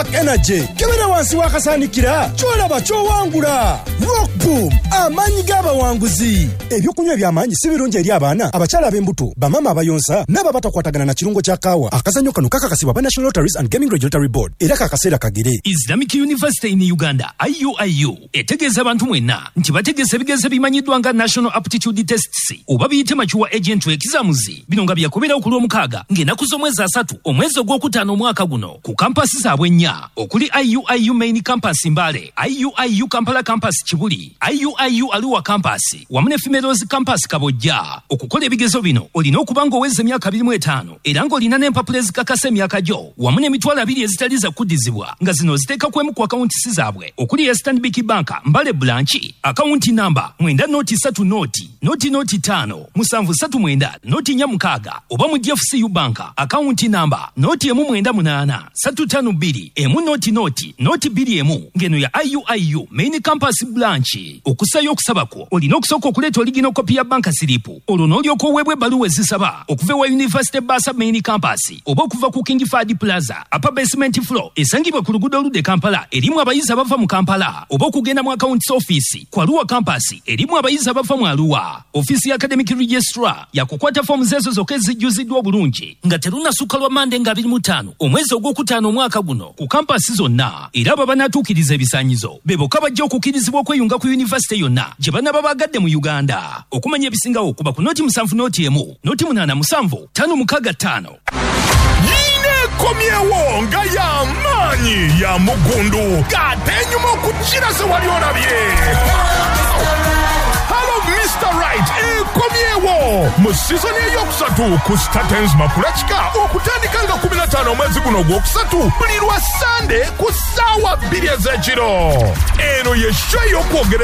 Spark Energy kebera wansi wakasanikira kyolaba kyowangula. Rock Boom amanyi g'abawanguzi. Ebyokunywa by'amanyi si birungi eri abaana abakyala ab'embuto bamama abayonsa n'aba batakwatagana na kirungo kya kaawa. Akazannyo kano kakakasibwa ba National Lotteries and Gaming Regulatory Board era kakaseera kagere. Islamic University in Uganda IUIU etegeeza abantu mwenna nti bategeeza ebigezo bimanyiddwa nga National Aptitude Tests oba biyite machuwa agent exams bino nga byakobera okulwa omukaaga ng'ennaku z'omwezi 3 omwezi ogwokutaano omwaka guno ku kampasi zaabwe nnya okuli IUIU Main Campus Mbale, IUIU Kampala Campus Kibuli, IUIU Arua Campus wamu ne Females Campus Kabojja. Okukola ebigezo bino olina okuba ng'owezza emyaka 25 era ng'olina n'empapula ezikakasa emyaka gyo wamu n'emitwalo 2 ezitali za kuddizibwa nga zino ziteeka kwemu ku akawunti zaabwe okuli ya Stanbic Bank Mbale Branch akawunti namba 903 noti 5 739 noti 46 oba mu DFCU Bank akawunti namba noti 198 352 noti 21 ngeno ya IUIU Main Campus Branch. Okusayo okusabako olina okusooka okuleeta original copy ya bank slip olwo n'olyoka oweebwa ebbaluwa ezisaba okuva wa University Basa Main Campus oba okuva ku King Fahd Plaza upper basement floor esangibwa ku luguudo oludde Kampala erimu abayizi abava mu Kampala oba okugenda mu accounts office ku Arua Campus erimu abayizi abava mu Arua. Office ya Academic Registrar yakukwata form zezo zokka ezijjuziddwa obulungi nga terunasukka lwa Mande nga 25 omwezi ogwokutaano omwaka guno ku kampasi zonna era abo banatuukiriza ebisaanyizo be bokka bajja okukkirizibwa okweyunga ku yunivasite yonna gye banaba bagadde mu Uganda. Okumanya ebisingawo okuba ku noti 7 noti 1 noti 8 7 5 komyewo nga y'amaanyi ya mugundu gatenyuma okukira ze wali olabye. Hello Mr. Right komyewo mu season eyokusatu ku Statens Makulachika okutandika nga 15 omwezi guno ogwokusatu buli lwa Sunday ku ssaawa 2 ez'ekiro. Eno ye show y'okwogera